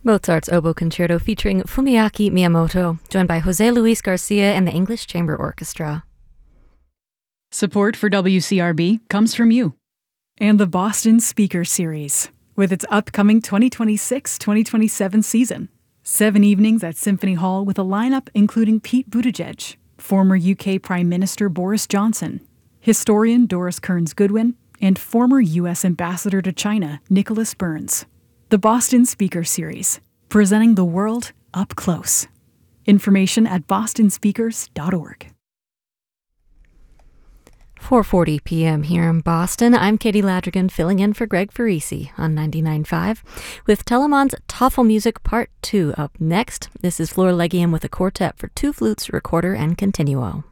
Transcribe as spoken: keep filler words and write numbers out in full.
Mozart's Oboe Concerto featuring Fumiaki Miyamoto, joined by Jose Luis Garcia and the English Chamber Orchestra. Support for W C R B comes from you. And the Boston Speaker Series, with its upcoming twenty twenty-six twenty twenty-seven season. Seven evenings at Symphony Hall with a lineup including Pete Buttigieg, former U K Prime Minister Boris Johnson, historian Doris Kearns Goodwin, and former U S Ambassador to China Nicholas Burns. The Boston Speaker Series, presenting the world up close. Information at boston speakers dot org. four forty p.m. here in Boston. I'm Katie Ladrigan, filling in for Greg Farisi on ninety-nine point five with Telemann's Tafelmusik Part two up next. This is Flora Legium with a quartet for two flutes, recorder, and continuo.